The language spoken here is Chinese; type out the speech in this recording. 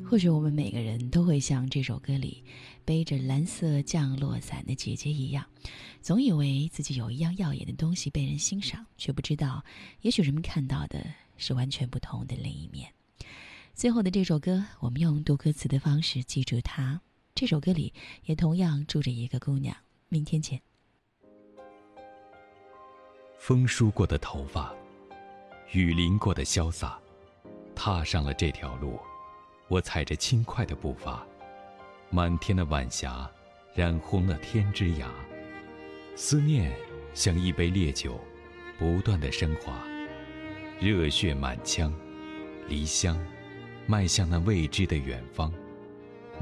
或许我们每个人都会像这首歌里背着蓝色降落伞的姐姐一样，总以为自己有一样耀眼的东西被人欣赏，却不知道也许人们看到的是完全不同的另一面。最后的这首歌，我们用读歌词的方式记住它。这首歌里也同样住着一个姑娘。明天见。 风梳过的头发，雨淋过的潇洒，踏上了这条路，我踩着轻快的步伐，满天的晚霞染红了天之涯，思念像一杯烈酒，不断的升华，热血满腔，离乡迈向那未知的远方。